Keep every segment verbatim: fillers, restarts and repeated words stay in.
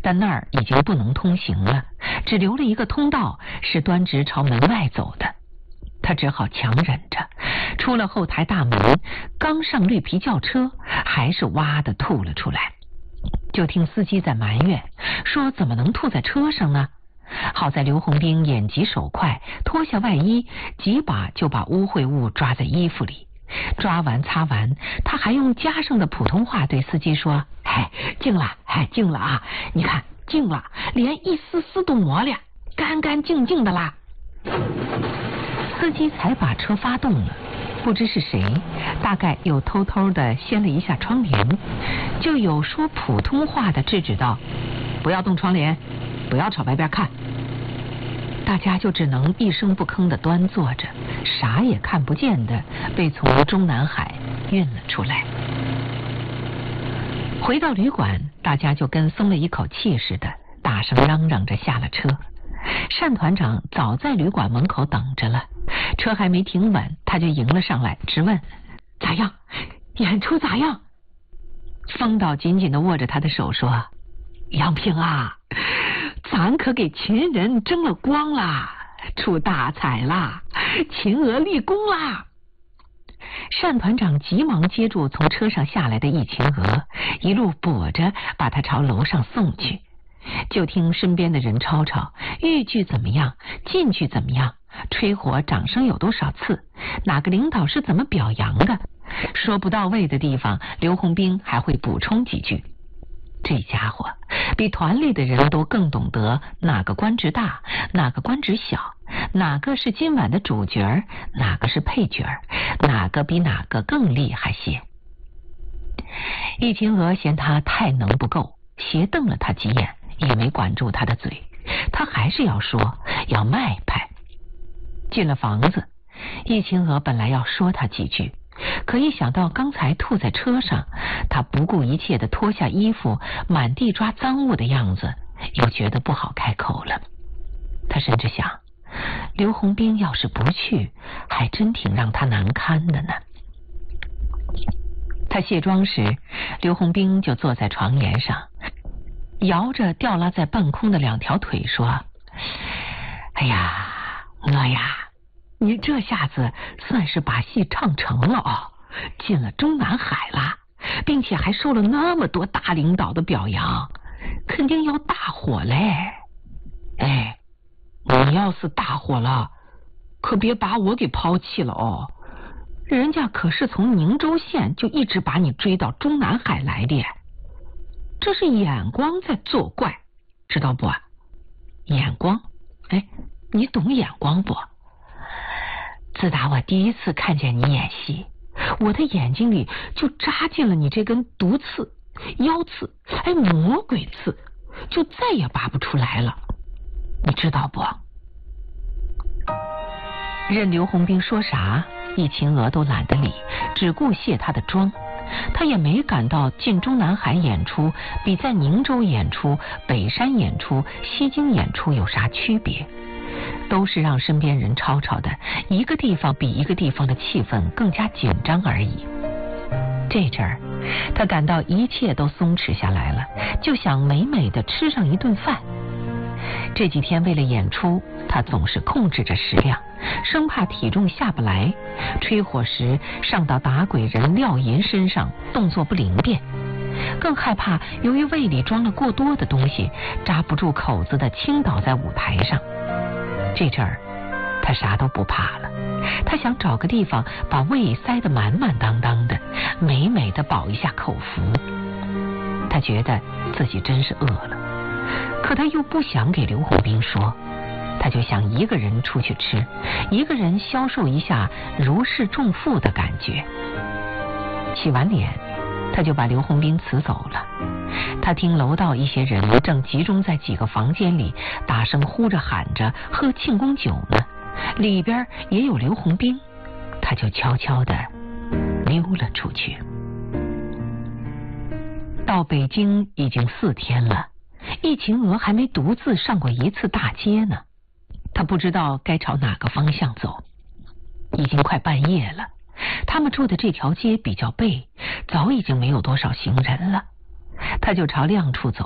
但那儿已经不能通行了，只留了一个通道是端直朝门外走的。他只好强忍着，出了后台大门，刚上绿皮轿车，还是哇的吐了出来。就听司机在埋怨，说怎么能吐在车上呢？好在刘洪兵眼疾手快，脱下外衣，几把就把污秽物抓在衣服里。抓完擦完，他还用家乡的普通话对司机说：“哎，净了，哎，净了啊！你看，净了，连一丝丝都没了，干干净净的啦。”司机才把车发动了，不知是谁，大概又偷偷的掀了一下窗帘，就有说普通话的制止道：“不要动窗帘，不要朝外边看。”大家就只能一声不吭的端坐着，啥也看不见的被从中南海运了出来。回到旅馆，大家就跟松了一口气似的，大声嚷嚷着下了车。单团长早在旅馆门口等着了，车还没停稳，他就迎了上来，直问：“咋样？演出咋样？”风岛紧紧地握着他的手说：“杨平啊，咱可给秦人争了光啦，出大彩啦，秦娥立功啦！”单团长急忙接住从车上下来的易秦娥，一路跛着把他朝楼上送去。就听身边的人吵吵，豫剧怎么样，晋剧怎么样，吹火掌声有多少次，哪个领导是怎么表扬的，说不到位的地方，刘洪兵还会补充几句。这家伙比团里的人都更懂得哪个官职大，哪个官职小，哪个是今晚的主角，哪个是配角，哪个比哪个更厉害些。易秦娥嫌他太能不够，斜瞪了他几眼，也没管住他的嘴，他还是要说，要卖派。进了房子，易秦娥本来要说他几句，可一想到刚才吐在车上，他不顾一切的脱下衣服，满地抓脏物的样子，又觉得不好开口了。他甚至想，刘洪兵要是不去，还真挺让他难堪的呢。他卸妆时，刘洪兵就坐在床沿上，摇着吊拉在半空的两条腿说：“哎呀，我呀，你这下子算是把戏唱成了哦，进了中南海了，并且还受了那么多大领导的表扬，肯定要大火嘞。哎，你要是大火了，可别把我给抛弃了哦。人家可是从宁州县就一直把你追到中南海来的，这是眼光在作怪，知道不？眼光？哎，你懂眼光不？自打我第一次看见你演戏，我的眼睛里就扎进了你这根毒刺、腰刺，哎，魔鬼刺，就再也拔不出来了，你知道不？”任刘洪兵说啥，易秦娥都懒得理，只顾卸他的妆。他也没感到进中南海演出比在宁州演出、北山演出、西京演出有啥区别，都是让身边人吵吵的，一个地方比一个地方的气氛更加紧张而已。这阵儿，他感到一切都松弛下来了，就想美美的吃上一顿饭。这几天为了演出，他总是控制着食量，生怕体重下不来，吹火时上到打鬼人廖银身上，动作不灵便，更害怕由于胃里装了过多的东西，扎不住口子的倾倒在舞台上。这阵儿他啥都不怕了，他想找个地方把胃塞得满满当当的，美美的饱一下口福。他觉得自己真是饿了，可他又不想给刘洪兵说，他就想一个人出去吃，一个人消受一下如释重负的感觉。洗完脸，他就把刘洪兵辞走了。他听楼道一些人正集中在几个房间里大声呼着喊着喝庆功酒呢，里边也有刘洪兵，他就悄悄地溜了出去。到北京已经四天了，易秦娥还没独自上过一次大街呢，他不知道该朝哪个方向走。已经快半夜了，他们住的这条街比较背，早已经没有多少行人了。他就朝亮处走，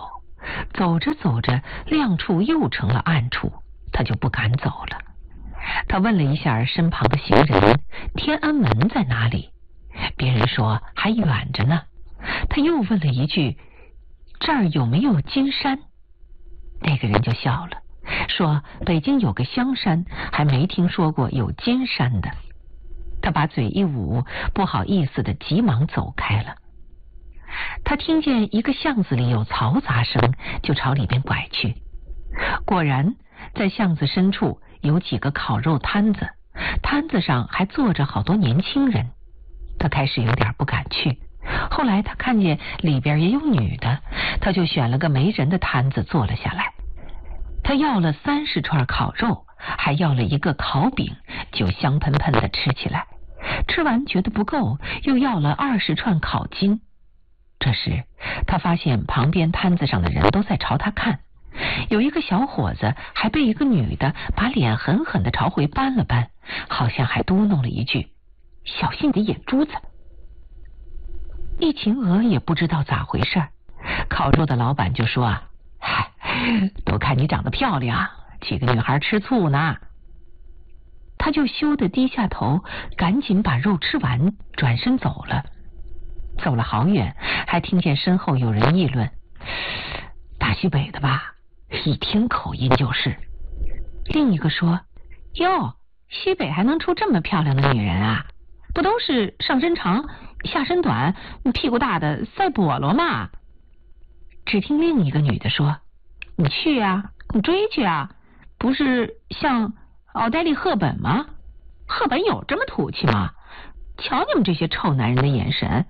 走着走着，亮处又成了暗处，他就不敢走了。他问了一下身旁的行人，天安门在哪里？别人说还远着呢。他又问了一句，这儿有没有金山？那个人就笑了，说北京有个香山，还没听说过有金山的。他把嘴一捂，不好意思的急忙走开了。他听见一个巷子里有嘈杂声，就朝里边拐去。果然在巷子深处有几个烤肉摊子，摊子上还坐着好多年轻人。他开始有点不敢去，后来他看见里边也有女的，他就选了个没人的摊子坐了下来。他要了三十串烤肉，还要了一个烤饼，就香喷喷的吃起来。吃完觉得不够，又要了二十串烤筋。这时他发现旁边摊子上的人都在朝他看，有一个小伙子还被一个女的把脸狠狠地朝回扳了扳，好像还嘟哝了一句，小心你的眼珠子。易秦娥也不知道咋回事，烤肉的老板就说啊，都看你长得漂亮，几个女孩吃醋呢。他就羞得低下头，赶紧把肉吃完，转身走了。走了好远，还听见身后有人议论，大西北的吧，一听口音就是。另一个说，哟，西北还能出这么漂亮的女人啊？不都是上身长下身短屁股大的赛菠萝吗？只听另一个女的说，你去啊，你追去啊，不是像奥黛丽·赫本吗？赫本有这么土气吗？瞧你们这些臭男人的眼神。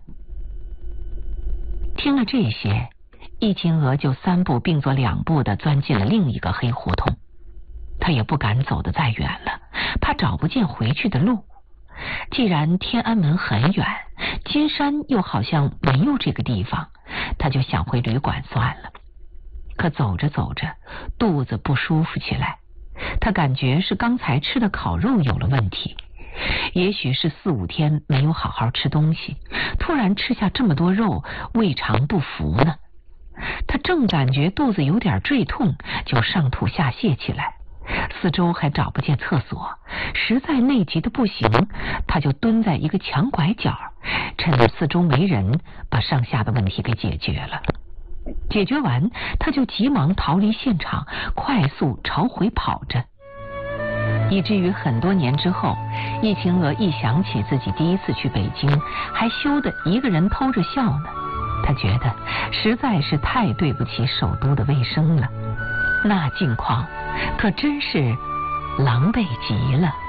听了这些，易秦娥就三步并作两步的钻进了另一个黑胡同。他也不敢走得再远了，怕找不见回去的路。既然天安门很远，金山又好像没有这个地方，他就想回旅馆算了。可走着走着，肚子不舒服起来，他感觉是刚才吃的烤肉有了问题，也许是四五天没有好好吃东西，突然吃下这么多肉，胃肠不服呢。他正感觉肚子有点坠痛，就上吐下泻起来，四周还找不见厕所，实在内急的不行，他就蹲在一个墙拐角，趁着四周没人，把上下的问题给解决了。解决完，他就急忙逃离现场，快速朝回跑着。以至于很多年之后，易秦娥一想起自己第一次去北京，还羞得一个人偷着笑呢。他觉得实在是太对不起首都的卫生了，那境况可真是狼狈极了。